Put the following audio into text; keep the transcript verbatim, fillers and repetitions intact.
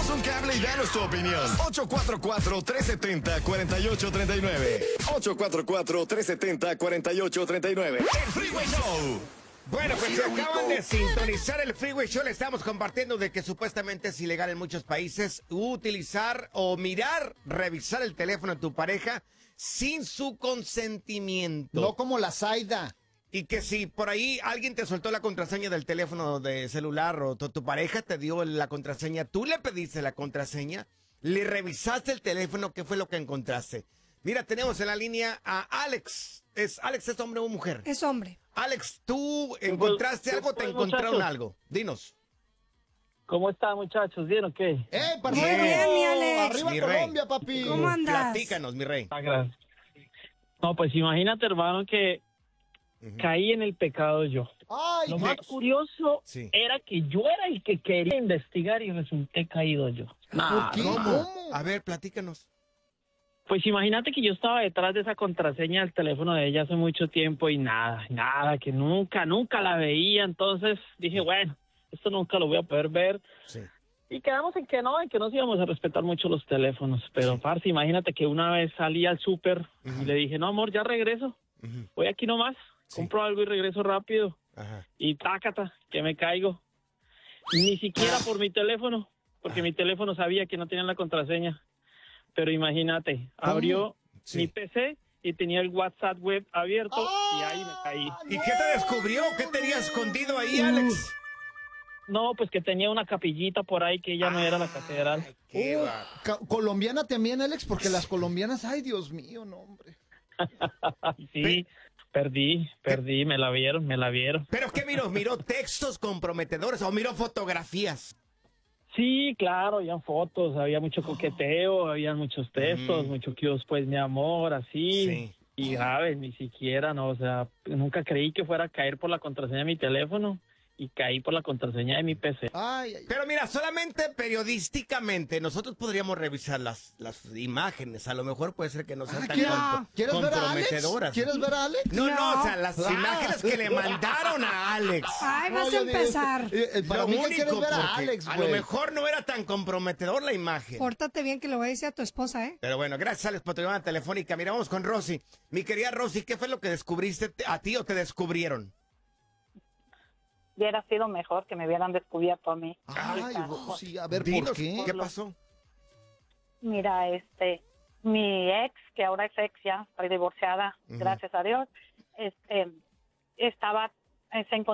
Échanos un cable y danos tu opinión. ocho cuatro cuatro, tres siete cero, cuatro ocho tres nueve. ocho cuatro cuatro, tres siete cero, cuatro ocho tres nueve. El Freeway Show. Bueno, pues si acaban de sintonizar el Freeway Show, le estamos compartiendo de que supuestamente es ilegal en muchos países utilizar o mirar, revisar el teléfono de tu pareja sin su consentimiento. No como la Zaida. Y que si por ahí alguien te soltó la contraseña del teléfono de celular o tu, tu pareja te dio la contraseña, tú le pediste la contraseña, le revisaste el teléfono, ¿qué fue lo que encontraste? Mira, tenemos en la línea a Alex. ¿Es Alex es hombre o mujer? Es hombre. Alex, ¿tú encontraste algo o te encontraron muchachos? algo? Dinos. ¿Cómo están, muchachos? ¿Bien o qué? ¡Eh, Muy bien, mi Alex. ¡Arriba Mi rey. Colombia, papi! ¿Cómo andas? Platícanos, mi rey. Ah, gracias. No, pues imagínate, hermano, que Ujú. caí en el pecado yo. ¡Ay, Lo qué- más curioso Sí. era que yo era el que quería investigar y resulté caído yo. Nah, ¿Por qué? no. ¿Cómo? A ver, platícanos. Pues imagínate que yo estaba detrás de esa contraseña del teléfono de ella hace mucho tiempo y nada, nada, que nunca, nunca la veía. Entonces dije, bueno, esto nunca lo voy a poder ver. Sí. Y quedamos en que no, en que nos íbamos a respetar mucho los teléfonos. Pero, parce, imagínate que una vez salí al súper Ujú. y le dije, no, amor, ya regreso. Ujú. Voy aquí nomás, Sí. compro algo y regreso rápido. Ajá. Y tácata, que me caigo. Ni siquiera por mi teléfono, porque mi teléfono sabía que no tenía la contraseña. Pero imagínate, abrió Sí. mi P C y tenía el WhatsApp web abierto y ahí me caí. ¿Y qué te descubrió? ¿Qué tenía escondido ahí, Alex? No, pues que tenía una capillita por ahí que ya no era la catedral. Ay, qué Uh, va. ca- colombiana también, Alex, porque las colombianas, ay, Dios mío, no, hombre. Sí, perdí, perdí, me la vieron, me la vieron. ¿Pero qué miró? ¿Miró textos comprometedores o miró fotografías? Sí, claro, habían fotos, había mucho coqueteo, había muchos textos, Mm. mucho que pues mi amor, así. Sí. Y grave, ni siquiera, no, o sea, nunca creí que fuera a caer por la contraseña de mi teléfono y caí por la contraseña de mi P C. Ay, ay, Pero mira, solamente periodísticamente nosotros podríamos revisar las, las imágenes. A lo mejor puede ser que no sean Ah, tan ¿quieres, compro- ¿quieres ver a Alex? comprometedoras. ¿Quieres ver a Alex? No, no, No. o sea, las Ah. imágenes que le mandaron a Alex. Ay, vas No, a yo digo, empezar. eh, eh, para Lo mí que único, quieres ver a porque Alex, a güey. lo mejor no era tan comprometedor la imagen. Pórtate bien que le voy a decir a tu esposa, ¿eh? Pero bueno, gracias Alex por tu llamada telefónica. Mira, vamos con Rosy. Mi querida Rosy, ¿qué fue lo que descubriste a ti o te descubrieron? Hubiera sido mejor que me hubieran descubierto a mí. Ay, Ahorita. Rosy, a ver, Dinos, ¿por qué? ¿Qué pasó? Mira, este, mi ex, que ahora es ex ya, estoy divorciada, Ujú. gracias a Dios, este, estaba, eh, se encontraba